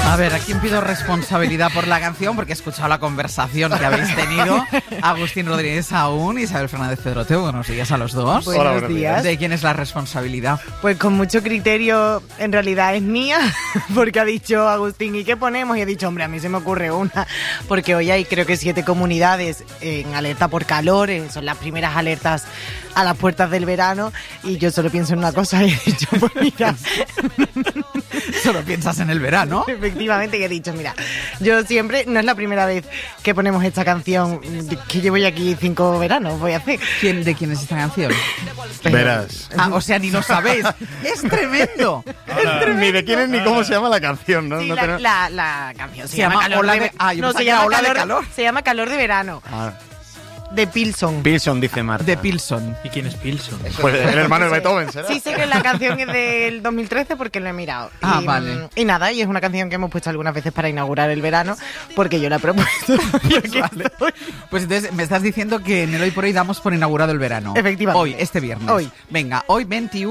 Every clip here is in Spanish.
A ver, ¿a quién pido responsabilidad por la canción? Porque he escuchado la conversación que habéis tenido. Agustín Rodríguez Aún, Isabel Fernández Pedrote, buenos días a los dos. Buenos días. ¿De quién es la responsabilidad? Pues con mucho criterio, en realidad es mía, porque ha dicho Agustín, ¿y qué ponemos? Y he dicho, hombre, a mí se me ocurre una, porque hoy hay creo que 7 comunidades en alerta por calor, son las primeras alertas a las puertas del verano, y yo solo pienso en una cosa y he dicho, pues mira... Solo piensas en el verano. Efectivamente, que he dicho, mira, yo siempre, no es la primera vez que ponemos esta canción, que llevo ya aquí 5 veranos, voy a hacer. ¿De quién es esta canción? Verás. O sea, ni lo sabéis. ¡Es tremendo! Ni de quién es ni cómo se llama la canción, ¿no? Sí, No la canción se llama llama Calor Ola de de... Ah, yo no, pensaba se que era llama Ola de calor, Calor. se llama Calor de Verano, de Pilson. Pilson, dice Marta. De Pilson. ¿Y quién es Pilson? Pues el hermano de Beethoven, ¿será? Sí, sé que la canción es del 2013 porque lo he mirado. Ah, vale. Y nada, y es una canción que hemos puesto algunas veces para inaugurar el verano, porque yo la he propuesto. Vale. Pues entonces me estás diciendo que en el Hoy por Hoy damos por inaugurado el verano. Efectivamente. Hoy, este viernes. Hoy. Venga, hoy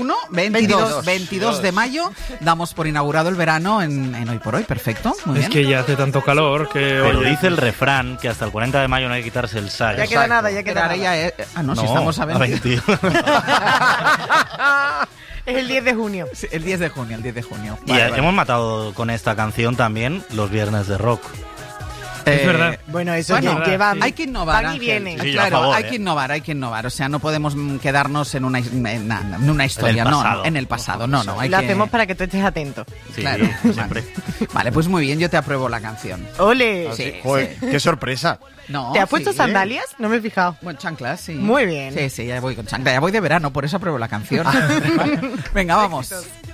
22 de mayo damos por inaugurado el verano en Hoy por Hoy. Perfecto, muy Es bien. que ya hace tanto calor que... Pero oye, dice el refrán que hasta el 40 de mayo no hay que quitarse el sayo. Ya queda nada, ya queda Pero ahora nada. no, si estamos a 20. 20. Es el 10 de junio. Sí, el 10 de junio, el 10 de junio. Y hemos matado con esta canción también los viernes de rock. Es verdad. Bueno, eso Bueno, llevan, hay que innovar, van y Ángel. vienen. Sí, Claro, a favor, hay que innovar. O sea, no podemos quedarnos en una historia, pasado. en el pasado. No, hay Lo que... hacemos para que tú estés atento. Sí, Claro, siempre. Vale, pues muy bien, yo te apruebo la canción. ¡Ole! Sí, Joder, qué sorpresa. No, ¿Te has puesto sí. sandalias? No me he fijado. Bueno, chanclas, sí. Muy bien. Sí, ya voy con chanclas. Ya voy de verano, por eso apruebo la canción. Venga, vamos.